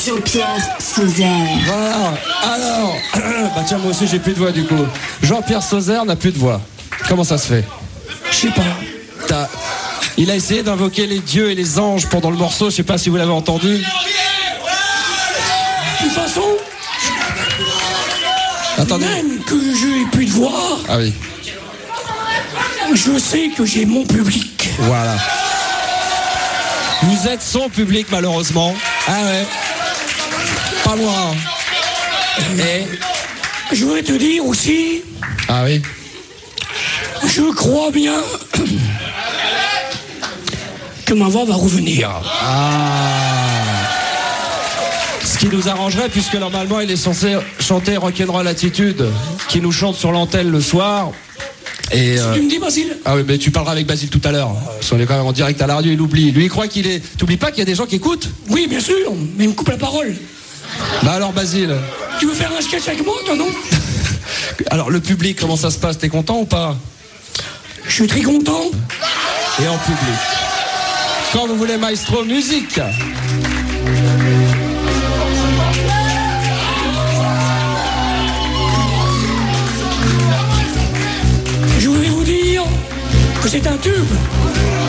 Jean-Pierre Sauzère. Voilà. Alors, bah tiens, moi aussi j'ai plus de voix du coup. Jean-Pierre Sauzère n'a plus de voix. Comment ça se fait? Je sais pas. Il a essayé d'invoquer les dieux et les anges pendant le morceau, je sais pas si vous l'avez entendu. De toute façon, Attendez. même que je n'ai plus de voix, Ah oui. je sais que j'ai mon public. Voilà. Vous êtes son public malheureusement. Ah ouais. Pas moi. Et Je voudrais te dire aussi, ah oui. je crois bien que ma voix va revenir. Ce qui nous arrangerait puisque normalement il est censé chanter Rock'n'Roll Attitude qui nous chante sur l'antenne le soir. Et Tu me dis, Basile? ah oui, mais tu parleras avec Basile tout à l'heure. Parce qu'on est quand même en direct à la radio, il oublie. Lui, il croit qu'il est. T'oublies pas qu'il y a des gens qui écoutent? Oui, bien sûr, mais il me coupe la parole. Bah alors, Basile. Tu veux faire un sketch avec moi, toi, non? Alors, le public, comment ça se passe? T'es content ou pas? Je suis très content. Et en public. Quand vous voulez, maestro, musique. Je voulais vous dire que c'est un tube.